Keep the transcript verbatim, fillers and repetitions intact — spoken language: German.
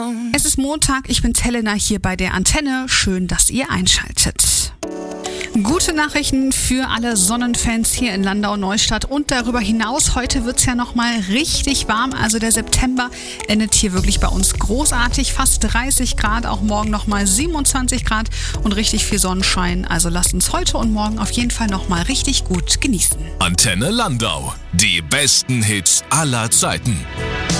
Es ist Montag, ich bin Helena hier bei der Antenne. Schön, dass ihr einschaltet. Gute Nachrichten für alle Sonnenfans hier in Landau-Neustadt und darüber hinaus. Heute wird es ja nochmal richtig warm, also der September endet hier wirklich bei uns großartig. Fast dreißig Grad, auch morgen nochmal siebenundzwanzig Grad und richtig viel Sonnenschein. Also lasst uns heute und morgen auf jeden Fall nochmal richtig gut genießen. Antenne Landau, die besten Hits aller Zeiten.